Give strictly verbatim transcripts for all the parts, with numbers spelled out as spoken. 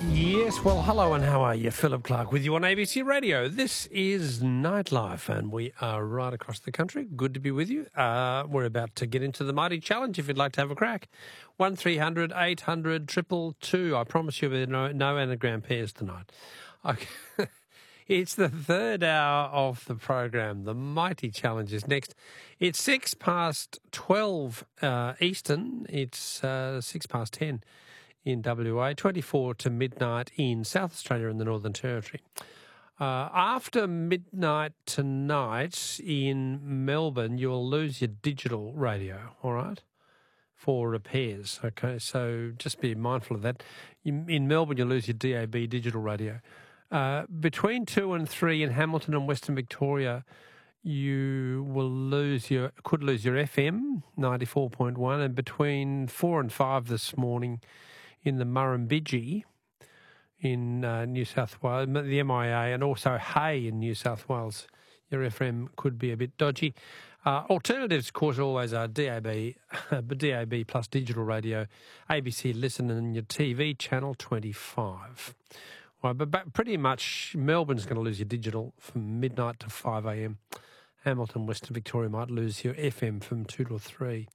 Yes, well, hello and how are you? Philip Clark with you on A B C Radio. This is Nightlife and we are right across the country. Good to be with you. Uh, we're about to get into the Mighty Challenge if you'd like to have a crack. one three hundred eight hundred two two two. I promise you there are no, no anagram pairs tonight. Okay. It's the third hour of the program. The Mighty Challenge is next. It's six past twelve uh, Eastern. It's uh, six past ten in W A, twenty-four to midnight in South Australia and the Northern Territory. Uh, after midnight tonight in Melbourne, you'll lose your digital radio, all right, for repairs. Okay, so just be mindful of that. In, in Melbourne, you'll lose your D A B digital radio. Uh, between two and three in Hamilton and Western Victoria, you will lose your could lose your F M ninety-four point one, and between four and five this morning in the Murrumbidgee in uh, New South Wales, the M I A, and also Hay in New South Wales, your F M could be a bit dodgy. Uh, alternatives, of course, always are D A B, D A B plus digital radio, A B C Listen, and your T V channel twenty-five. Well, but, but pretty much Melbourne's going to lose your digital from midnight to five a m. Hamilton, Western Victoria might lose your F M from two to three.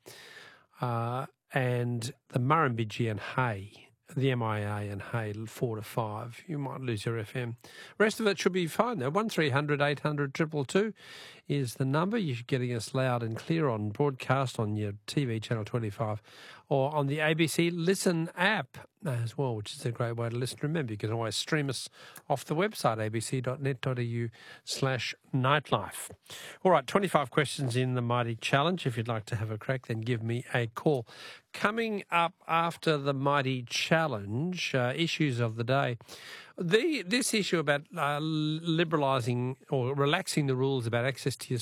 Uh, and the Murrumbidgee and Hay, the M I A and Hay, four to five, you might lose your F M. Rest of it should be fine, though. one three hundred eight hundred two two two is the number. You're getting us loud and clear on broadcast on your T V channel twenty-five or on the A B C Listen app as well, which is a great way to listen. Remember, you can always stream us off the website, a b c dot net dot a u slash nightlife. All right, twenty-five questions in the Mighty Challenge. If you'd like to have a crack, then give me a call. Coming up after the Mighty Challenge, uh, issues of the day. The This issue about uh, liberalising or relaxing the rules about access to your